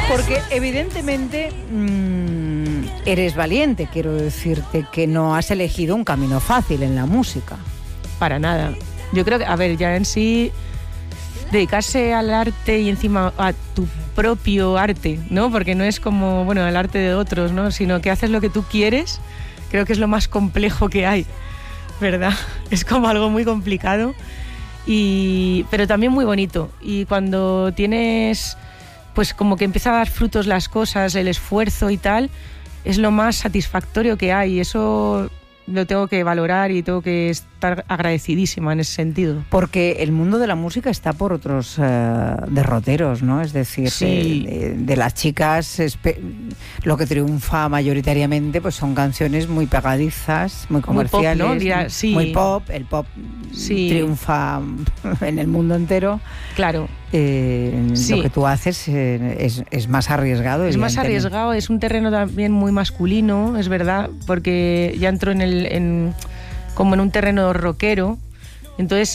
Porque evidentemente eres valiente, quiero decirte que no has elegido un camino fácil en la música. Para nada. Yo creo que, a ver, ya en sí, dedicarse al arte y encima a tu propio arte, ¿no? Porque no es como, bueno, el arte de otros, ¿no? Sino que haces lo que tú quieres, creo que es lo más complejo que hay, ¿verdad? Es como algo muy complicado, pero también muy bonito. Y cuando tienes, pues como que empieza a dar frutos las cosas, el esfuerzo y tal, es lo más satisfactorio que hay. Y eso lo tengo que valorar y tengo que estar agradecidísima en ese sentido. Porque el mundo de la música está por otros derroteros, ¿no? Es decir, sí. de las chicas, lo que triunfa mayoritariamente pues son canciones muy pegadizas, muy comerciales, muy pop, ¿no? Dirá, sí. Muy pop. El pop sí. triunfa en el mundo entero. Claro. Sí. Lo que tú haces es más arriesgado. Es más arriesgado, es un terreno también muy masculino, es verdad, porque ya entro como en un terreno rockero. Entonces,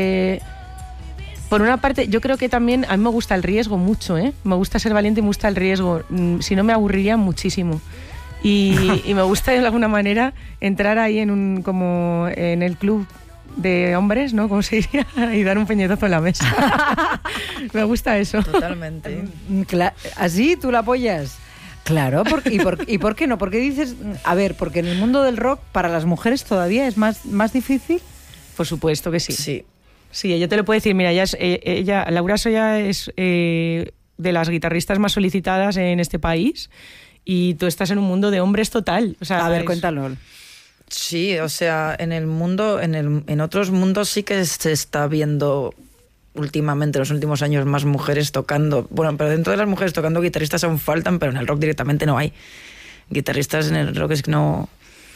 por una parte, yo creo que también a mí me gusta el riesgo mucho, me gusta ser valiente y me gusta el riesgo. Si no, me aburriría muchísimo. Y me gusta de alguna manera entrar ahí como en el club de hombres, ¿no? ¿Cómo se diría? Y dar un puñetazo en la mesa. Me gusta eso. Totalmente. ¿Así tú la apoyas? Claro, ¿y por qué no? Porque dices, a ver, porque en el mundo del rock para las mujeres todavía es más difícil. Por supuesto que sí. Sí. Sí, ella te lo puede decir. Mira, Laura Soya es de las guitarristas más solicitadas en este país y tú estás en un mundo de hombres total. O sea, a ver, cuéntalo. Sí, o sea, en el mundo, en otros mundos sí que se está viendo últimamente, en los últimos años, más mujeres tocando. Bueno, pero dentro de las mujeres tocando guitarristas aún faltan, pero en el rock directamente no hay. Guitarristas en el rock es que no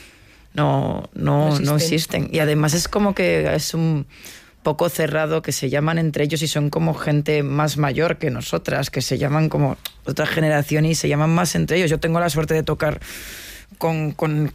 existen. Y además es como que es un poco cerrado, que se llaman entre ellos y son como gente más mayor que nosotras, que se llaman como otra generación y se llaman más entre ellos. Yo tengo la suerte de tocar con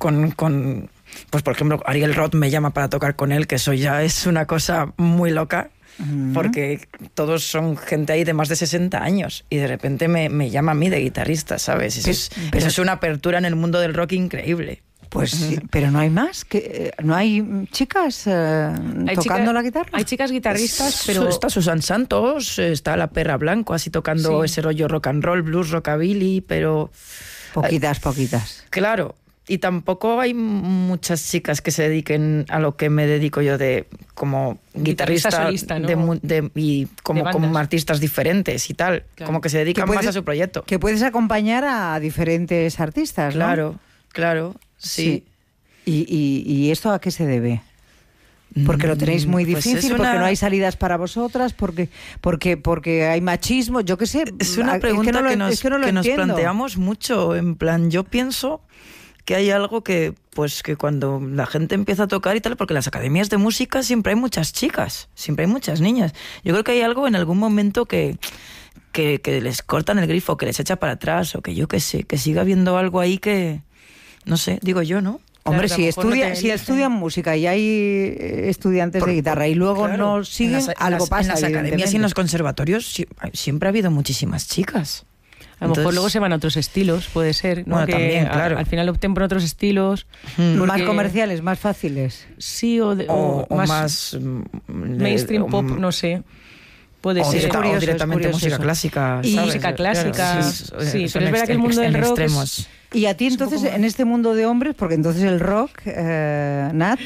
pues por ejemplo, Ariel Roth me llama para tocar con él, que eso ya es una cosa muy loca, porque todos son gente ahí de más de 60 años y de repente me llama a mí de guitarrista, ¿sabes? Eso es una apertura en el mundo del rock increíble. Pues sí, pero no hay más, no hay chicas tocando la guitarra. Hay chicas guitarristas, pero está Susan Santos, está la Perra Blanco, así tocando ese rollo rock and roll, blues, rockabilly, pero poquitas. Claro. Y tampoco hay muchas chicas que se dediquen a lo que me dedico yo, de como guitarrista solista, ¿no? Y como artistas diferentes y tal, claro. Como que se dedican más a su proyecto. Que puedes acompañar a diferentes artistas, ¿no? Claro, sí. ¿Y esto a qué se debe? Porque lo tenéis muy difícil, porque no hay salidas para vosotras, porque hay machismo, yo qué sé. Es una pregunta que nos planteamos mucho, en plan, yo pienso que hay algo que cuando la gente empieza a tocar y tal, porque en las academias de música siempre hay muchas chicas, siempre hay muchas niñas. Yo creo que hay algo en algún momento que les cortan el grifo, que les echa para atrás, o que yo qué sé, que siga habiendo algo ahí que, no sé, digo yo, ¿no? Hombre, si estudian música y hay estudiantes de guitarra y luego no siguen, algo pasa. En las academias y en los conservatorios siempre ha habido muchísimas chicas. A lo mejor luego se van a otros estilos, puede ser, ¿no? Bueno, que también, claro. Al final opten por otros estilos. Más comerciales, más fáciles. Sí, o más mainstream pop, no sé. Puede ser. O directamente música clásica. Y música clásica. Sí, pero es verdad que el mundo del rock es... Y a ti entonces, en este mundo de hombres, porque entonces el rock, Nat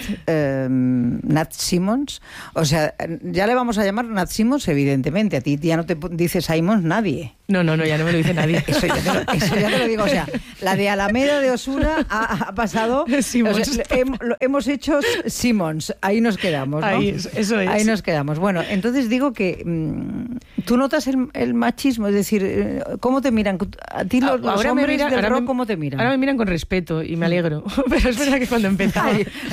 Simmons, o sea, ya le vamos a llamar Nat Simmons, evidentemente. A ti ya no te dice Simons nadie. No, ya no me lo dice nadie. Eso ya te lo digo. O sea, la de Alameda de Osuna ha pasado. O sea, hemos hecho Simmons. Ahí nos quedamos, ¿no? Ahí, eso es. Ahí nos quedamos. Bueno, entonces digo que tú notas el machismo, es decir, ¿cómo te miran? A ti los hombres del rock, ¿cómo te miran? Ahora me miran con respeto y me alegro. Pero es verdad que cuando empezaba...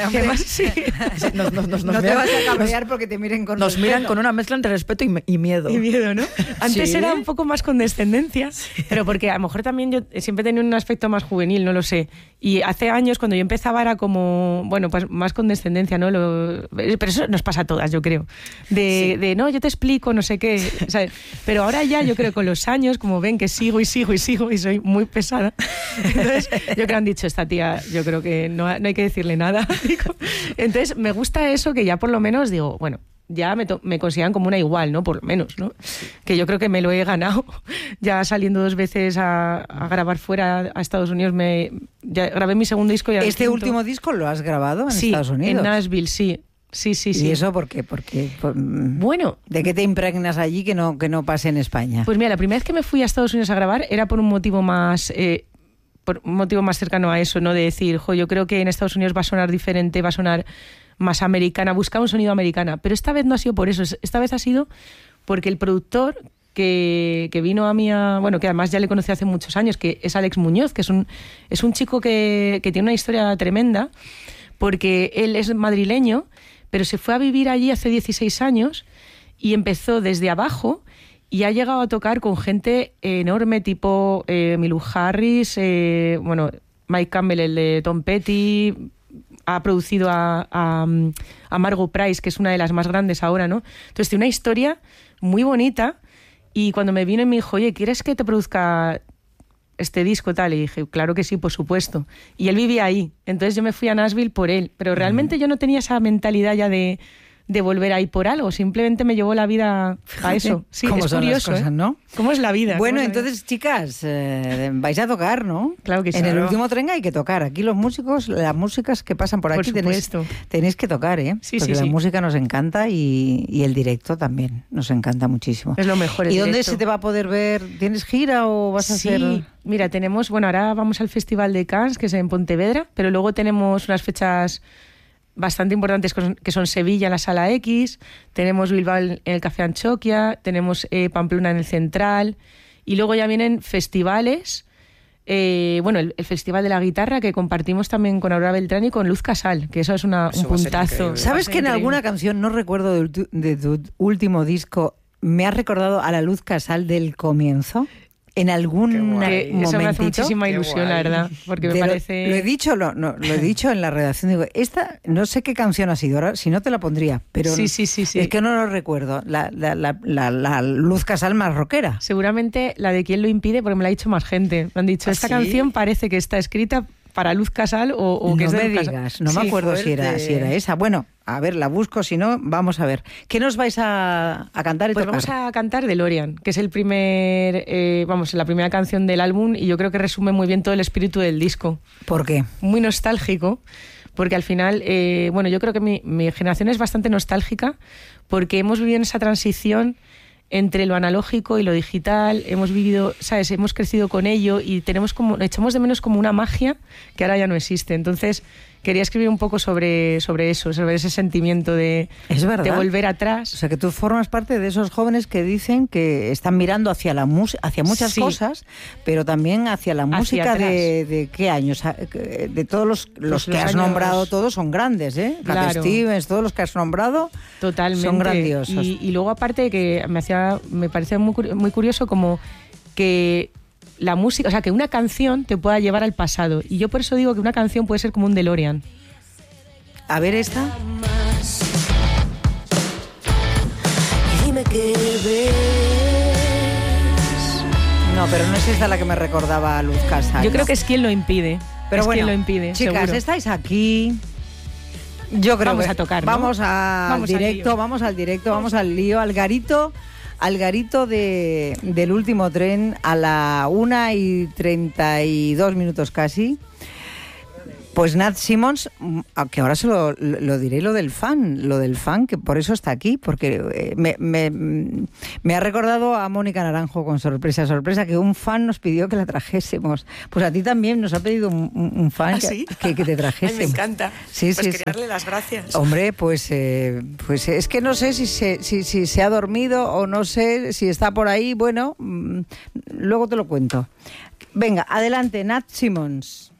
No te vas a cabrear porque te miren con respeto. Nos miran con una mezcla entre respeto y miedo. Y miedo, ¿no? Antes era un poco más condescendencia, pero porque a lo mejor también yo siempre he tenido un aspecto más juvenil, no lo sé. Y hace años, cuando yo empezaba, era como, bueno, pues más condescendencia, ¿no? Pero eso nos pasa a todas, yo creo. No, yo te explico, no sé qué. ¿Sabes? Pero ahora ya, yo creo que con los años, como ven que sigo y soy muy pesada. Entonces, yo creo que han dicho, esta tía, yo creo que no hay que decirle nada. Entonces, me gusta eso, que ya por lo menos digo, bueno, ya me consideran como una igual, ¿no? Por lo menos, ¿no? Que yo creo que me lo he ganado. Ya saliendo 2 veces a grabar fuera a Estados Unidos, ya grabé mi segundo disco. Y ¿Este último disco lo has grabado en Estados Unidos? Sí, en Nashville, sí. Sí. ¿Y eso por qué? Bueno, ¿de qué te impregnas allí que no pase en España? Pues mira, la primera vez que me fui a Estados Unidos a grabar era por un motivo más cercano a eso, ¿no? De decir, yo creo que en Estados Unidos va a sonar diferente, va a sonar más americana, buscaba un sonido americana, pero esta vez no ha sido por eso, esta vez ha sido porque el productor que vino a mí, que además ya le conocí hace muchos años, que es Alex Muñoz, que es un chico que tiene una historia tremenda, porque él es madrileño, pero se fue a vivir allí hace 16 años y empezó desde abajo y ha llegado a tocar con gente enorme, tipo Emmylou Harris, Mike Campbell, el de Tom Petty. Ha producido a Margo Price, que es una de las más grandes ahora, ¿no? Entonces tiene una historia muy bonita y cuando me vino y me dijo, oye, ¿quieres que te produzca este disco tal? Y dije, claro que sí, por supuesto. Y él vivía ahí, entonces yo me fui a Nashville por él, pero realmente yo no tenía esa mentalidad ya de volver ahí por algo, simplemente me llevó la vida a eso. Sí, ¿cómo es son curioso, las cosas, ¿no? ¿Cómo es la vida? Bueno, entonces, chicas, vais a tocar, ¿no? Claro que sí. En el último tren hay que tocar. Aquí los músicos, las músicas que pasan por aquí tenéis que tocar, ¿eh? Sí, porque la música nos encanta y el directo también nos encanta muchísimo. Es lo mejor. ¿Y dónde se te va a poder ver? ¿Tienes gira o vas a hacer...? Sí, mira, ahora vamos al Festival de Cannes, que es en Pontevedra, pero luego tenemos unas fechas bastante importantes que son Sevilla en la Sala X, tenemos Bilbao en el Café Anchoquia, tenemos Pamplona en el Central y luego ya vienen festivales, el Festival de la Guitarra que compartimos también con Aurora Beltrán y con Luz Casal, que eso es un puntazo. ¿Sabes que en alguna canción, no recuerdo de tu último disco, me ha recordado a la Luz Casal del comienzo? En algún momentito. Eso me hace muchísima ilusión, la verdad, porque me parece... Lo he dicho en la redacción, digo, esta, no sé qué canción ha sido, ahora, si no te la pondría, pero sí. Es que no lo recuerdo, la Luz Casal más rockera. Seguramente la de Quién lo impide, porque me la ha dicho más gente. Me han dicho, esta canción parece que está escrita para Luz Casal o que no es de me Luz digas, Casal. no me acuerdo si era esa. Bueno, a ver, la busco, si no, vamos a ver. ¿Qué nos vais a cantar y pues tocar? Vamos a cantar DeLorean, que es la primera canción del álbum y yo creo que resume muy bien todo el espíritu del disco. ¿Por qué? Muy nostálgico, porque al final, yo creo que mi generación es bastante nostálgica porque hemos vivido en esa transición entre lo analógico y lo digital, hemos vivido, ¿sabes? Hemos crecido con ello y echamos de menos como una magia que ahora ya no existe. Entonces, quería escribir un poco sobre eso, sobre ese sentimiento de volver atrás. O sea, que tú formas parte de esos jóvenes que dicen que están mirando hacia muchas cosas, pero también hacia la música de ¿qué años? De todos los que has nombrado, todos son grandes, ¿eh? Claro. Cat Stevens, todos los que has nombrado totalmente son grandiosos. Y luego, aparte, que me parece muy curioso como que la música, o sea, que una canción te pueda llevar al pasado. Y yo por eso digo que una canción puede ser como un DeLorean. A ver esta. Dime qué ves. No, pero no es esta la que me recordaba a Luz Casal. Yo creo que es Quien lo impide. Pero es bueno, Quien lo impide, chicas, seguro. Estáis aquí. Yo creo vamos que a tocar, ¿no? Vamos al directo, vamos al lío, al garito del último tren a la 1:32 casi. Pues Nat Simmons, que ahora se lo diré lo del fan, que por eso está aquí, porque me ha recordado a Mónica Naranjo con sorpresa, que un fan nos pidió que la trajésemos. Pues a ti también nos ha pedido un fan que te trajésemos. Ay, me encanta. Sí, quería darle las gracias. Hombre, pues es que no sé si se ha dormido o no sé si está por ahí. Bueno, luego te lo cuento. Venga, adelante, Nat Simmons.